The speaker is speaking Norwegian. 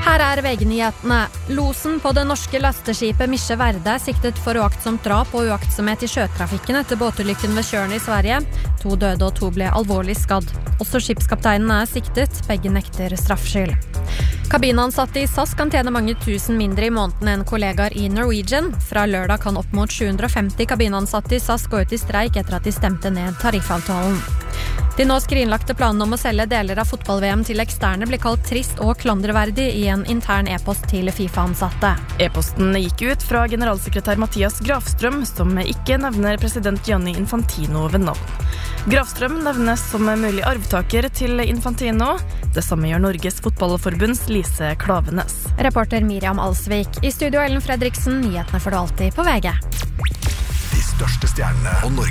Her VG-nyhetene. Losen på det norske lasteskipet Misje Verde siktet for uaktsomt drap og uaktsomhet i sjøtrafikken etter båtulykken ved Tjørn i Sverige. 2 døde og 2 ble alvorlig skadd. Også skipskapteinen siktet, begge nekter straffskyld. Kabinansatte i SAS kan tjene mange tusen mindre i måneden enn kollegaer i Norwegian. Fra lørdag kan opp mot 750 kabinansatte i SAS gå ut i streik etter at de stemte ned tariffavtalen. De nå skrinlagte planene om å selge deler av fotball-VM til eksterne blir kalt trist og klandreverdig i en intern e-post til FIFA-ansatte. E-posten gikk ut fra generalsekretær Mathias Grafstrøm, som ikke nevner president Gianni Infantino ved navn. Grafstrøm nevnes som mulig arvtaker til Infantino. Det samme gjør Norges fotballforbunds Lise Klavenes. Reporter Miriam Alsvik. I studio Ellen Fredriksen, nyhetene får du alltid på VG. De største stjernene og Norge.